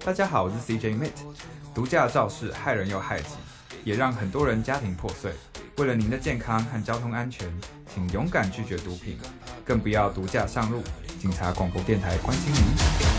大家好，我是 CJ Mate。毒驾肇事害人又害己，也让很多人家庭破碎。为了您的健康和交通安全，请勇敢拒绝毒品，更不要毒驾上路。警察广播电台关心您。